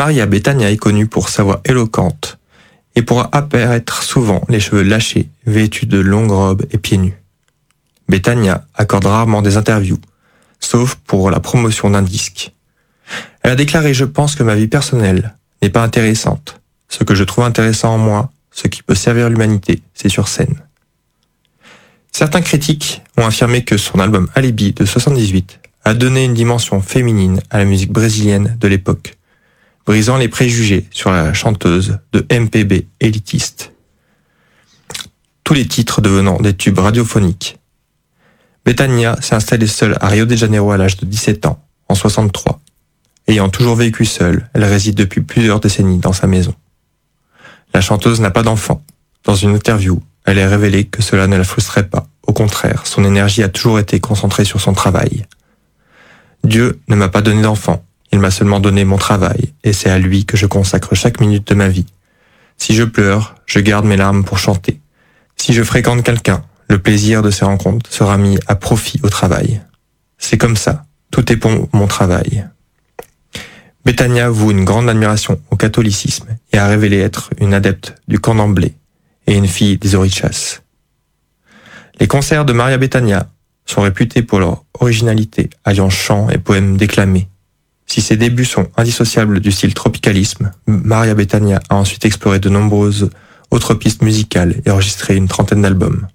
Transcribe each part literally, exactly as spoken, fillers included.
Maria Bethânia est connue pour sa voix éloquente et pour apparaître souvent les cheveux lâchés, vêtus de longues robes et pieds nus. Bethânia accorde rarement des interviews, sauf pour la promotion d'un disque. Elle a déclaré « Je pense que ma vie personnelle n'est pas intéressante. Ce que je trouve intéressant en moi, ce qui peut servir l'humanité, c'est sur scène. » Certains critiques ont affirmé que son album Alibi de soixante-dix-huit a donné une dimension féminine à la musique brésilienne de l'époque, brisant les préjugés sur la chanteuse de M P B élitiste. Tous les titres devenant des tubes radiophoniques. Bethânia s'est installée seule à Rio de Janeiro à l'âge de dix-sept ans, en soixante-trois. Ayant toujours vécu seule, elle réside depuis plusieurs décennies dans sa maison. La chanteuse n'a pas d'enfant. Dans une interview, elle a révélé que cela ne la frustrait pas. Au contraire, son énergie a toujours été concentrée sur son travail. Dieu ne m'a pas donné d'enfant, il m'a seulement donné mon travail, et c'est à lui que je consacre chaque minute de ma vie. Si je pleure, je garde mes larmes pour chanter. Si je fréquente quelqu'un, le plaisir de ces rencontres sera mis à profit au travail. C'est comme ça, tout est pour mon travail. Bethânia voue une grande admiration au catholicisme et a révélé être une adepte du candomblé et une fille des Orishas. Les concerts de Maria Bethânia sont réputés pour leur originalité, alliant chants et poèmes déclamés. Si ses débuts sont indissociables du style tropicalisme, Maria Bethânia a ensuite exploré de nombreuses autres pistes musicales et enregistré une trentaine d'albums.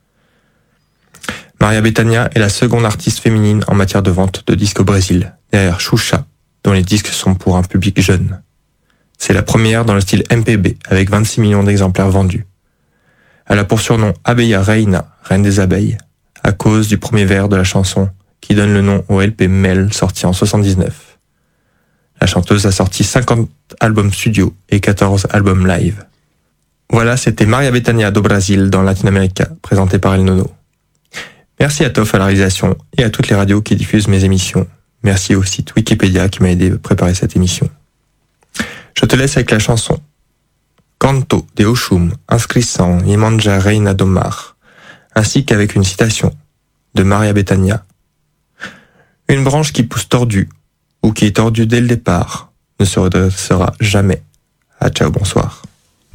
Maria Bethânia est la seconde artiste féminine en matière de vente de disques au Brésil, derrière Xuxa, dont les disques sont pour un public jeune. C'est la première dans le style M P B, avec vingt-six millions d'exemplaires vendus. Elle a pour surnom Abeilla Reina, reine des abeilles, à cause du premier vers de la chanson qui donne le nom au L P Mel sorti en soixante-dix-neuf. La chanteuse a sorti cinquante albums studio et quatorze albums live. Voilà, c'était Maria Bethânia do Brasil dans Latin America, présenté par El Nono. Merci à Toff à la réalisation et à toutes les radios qui diffusent mes émissions. Merci au site Wikipédia qui m'a aidé à préparer cette émission. Je te laisse avec la chanson Canto de Oxum, inscrição Yemanja Reina do Mar, ainsi qu'avec une citation de Maria Bethânia. Une branche qui pousse tordue, ou qui est tordue dès le départ, ne se redressera jamais. Ah, ciao, bonsoir.